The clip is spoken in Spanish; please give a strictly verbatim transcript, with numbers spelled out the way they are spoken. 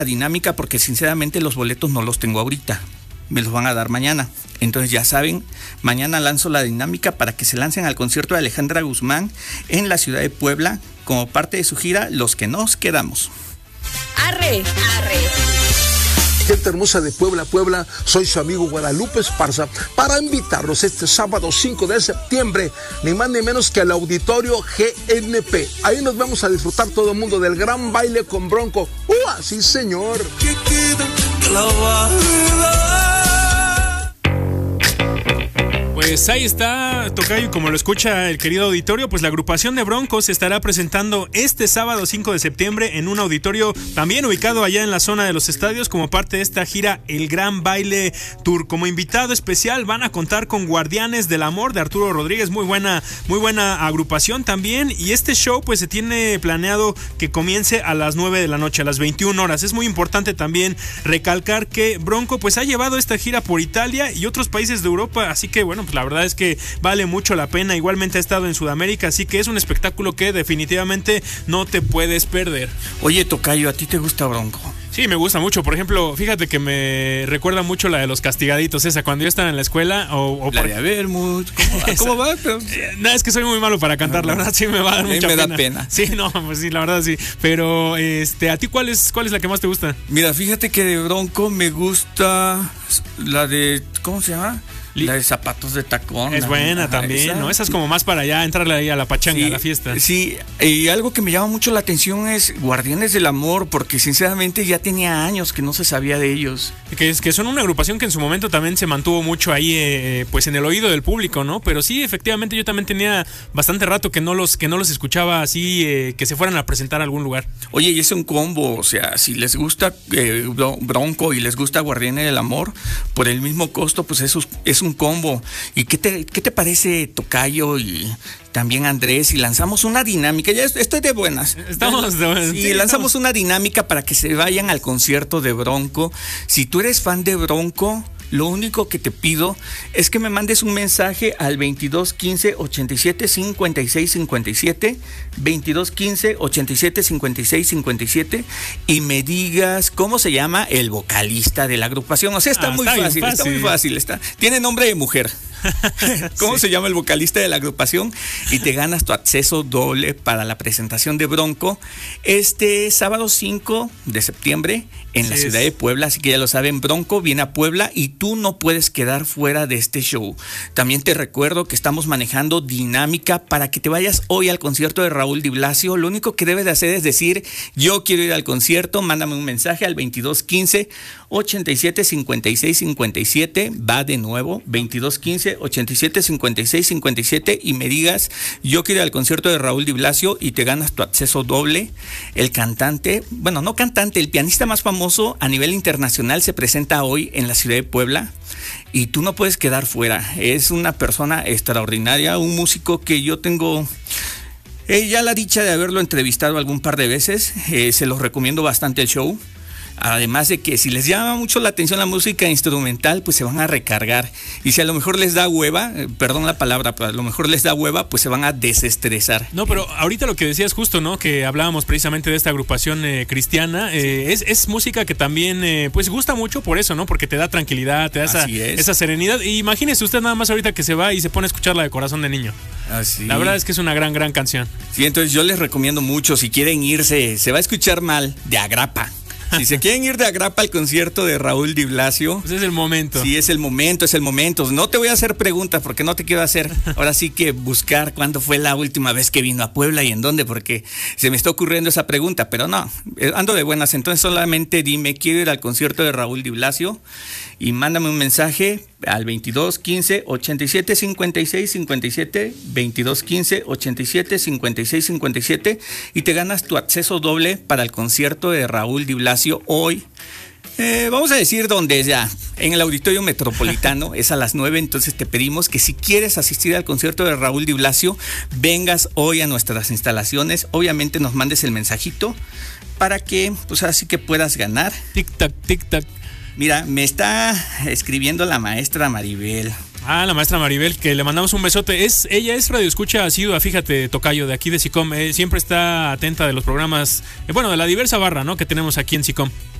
dinámica porque sinceramente los boletos no los tengo ahorita. Me los van a dar mañana. Entonces ya saben, mañana lanzo la dinámica para que se lancen al concierto de Alejandra Guzmán en la ciudad de Puebla como parte de su gira Los que nos quedamos. Arre, arre. Gente hermosa de Puebla, Puebla, soy su amigo Guadalupe Esparza para invitarlos este sábado cinco de septiembre, ni más ni menos que al Auditorio G N P. Ahí nos vamos a disfrutar todo el mundo del gran baile con Bronco. ¡Uh, sí, señor! Pues ahí está, tocayo, como lo escucha el querido auditorio, pues la agrupación de Bronco se estará presentando este sábado cinco de septiembre en un auditorio también ubicado allá en la zona de los estadios como parte de esta gira El Gran Baile Tour. Como invitado especial van a contar con Guardianes del Amor de Arturo Rodríguez, muy buena, muy buena agrupación también, y este show pues se tiene planeado que comience a las nueve de la noche, a las veintiuna horas. Es muy importante también recalcar que Bronco pues ha llevado esta gira por Italia y otros países de Europa, así que bueno, pues la verdad es que vale mucho la pena. Igualmente ha estado en Sudamérica, así que es un espectáculo que definitivamente no te puedes perder. Oye, tocayo, ¿a ti te gusta Bronco? Sí, me gusta mucho. Por ejemplo, fíjate que me recuerda mucho la de los castigaditos, esa, cuando yo estaba en la escuela. O, o la por... de Avermut. ¿Cómo, ¿Cómo va? Pero... No, es que soy muy malo para cantar, la verdad sí me va a dar mucha me pena. da pena. Sí, no, pues sí, la verdad sí. Pero, este, ¿a ti cuál es, cuál es la que más te gusta? Mira, fíjate que de Bronco me gusta la de, ¿cómo se llama? La de Zapatos de Tacón. Es buena Ajá, también, esa. ¿no? Esa es como más para allá, entrarle ahí a la pachanga, Sí, a la fiesta. Sí, y algo que me llama mucho la atención es Guardianes del Amor, porque sinceramente ya tenía años que no se sabía de ellos. Que, es, que son una agrupación que en su momento también se mantuvo mucho ahí, eh, pues en el oído del público, ¿no? Pero sí, efectivamente yo también tenía bastante rato que no los, que no los escuchaba así, eh, que se fueran a presentar a algún lugar. Oye, y es un combo, o sea, si les gusta eh, Bronco y les gusta Guardianes del Amor, por el mismo costo, pues eso es un combo. ¿Y qué te, qué te parece, tocayo, y también Andrés, si lanzamos una dinámica? Ya estoy de buenas. Estamos de buenas. Sí, sí, lanzamos estamos. una dinámica para que se vayan al concierto de Bronco. Si tú eres fan de Bronco, lo único que te pido es que me mandes un mensaje al veintidós quince ochenta y siete cincuenta y seis cincuenta y siete, veintidós quince ochenta y siete cincuenta y seis cincuenta y siete, y me digas cómo se llama el vocalista de la agrupación. O sea, está, ah, muy, está fácil, fácil, está muy fácil, está. Tiene nombre de mujer. ¿Cómo sí. se llama el vocalista de la agrupación? Y te ganas tu acceso doble para la presentación de Bronco este sábado cinco de septiembre en la sí ciudad es. de Puebla. Así que ya lo saben, Bronco viene a Puebla y tú no puedes quedar fuera de este show. También te recuerdo que estamos manejando dinámica para que te vayas hoy al concierto de Raúl Di Blasio. Lo único que debes de hacer es decir, yo quiero ir al concierto, mándame un mensaje al veintidós quince ochenta y siete cincuenta y seis cincuenta y siete, va de nuevo, veintidós quince ochenta y siete cincuenta y seis cincuenta y siete, y me digas, yo quiero ir al concierto de Raúl Di Blasio, y te ganas tu acceso doble. El cantante, bueno, no cantante, el pianista más famoso a nivel internacional se presenta hoy en la ciudad de Puebla, y tú no puedes quedar fuera. Es una persona extraordinaria, un músico que yo tengo... Eh, ya la dicha de haberlo entrevistado algún par de veces, eh, se los recomiendo bastante el show. Además de que si les llama mucho la atención la música instrumental, pues se van a recargar. Y si a lo mejor les da hueva, eh, perdón la palabra, pero a lo mejor les da hueva, pues se van a desestresar. No, pero ahorita lo que decías justo, ¿no? Que hablábamos precisamente de esta agrupación eh, cristiana. Eh, es, es música que también, eh, pues gusta mucho por eso, ¿no? Porque te da tranquilidad, te da esa, esa serenidad. Y imagínese usted nada más ahorita que se va y se pone a escuchar la de Corazón de Niño. Así. La verdad es que es una gran, gran canción. Sí, entonces yo les recomiendo mucho, si quieren irse, se va a escuchar mal, de agrapa. Si se quieren ir de agrapa al concierto de Raúl Di Blasio, pues es el momento. Sí, es el momento, es el momento. No te voy a hacer preguntas porque no te quiero hacer. Ahora sí que buscar cuándo fue la última vez que vino a Puebla y en dónde, porque se me está ocurriendo esa pregunta, pero no, ando de buenas. Entonces solamente dime, quiero ir al concierto de Raúl Di Blasio, y mándame un mensaje al veintidós quince ochenta y siete cincuenta y seis cincuenta y siete, veintidós quince ochenta y siete cincuenta y seis cincuenta y siete, y te ganas tu acceso doble para el concierto de Raúl Di Blasio hoy. Eh, vamos a decir dónde es ya, en el Auditorio Metropolitano, es a las nueve, entonces te pedimos que si quieres asistir al concierto de Raúl Di Blasio, vengas hoy a nuestras instalaciones, obviamente nos mandes el mensajito para que, pues así que puedas ganar. Tic-tac, tic-tac. Mira, me está escribiendo la maestra Maribel. Ah, la maestra Maribel, que le mandamos un besote. Es, ella es radioescucha asidua, fíjate, tocayo, de aquí de SICOM. Eh, siempre está atenta de los programas, eh, bueno, de la diversa barra, ¿no?, que tenemos aquí en SICOM.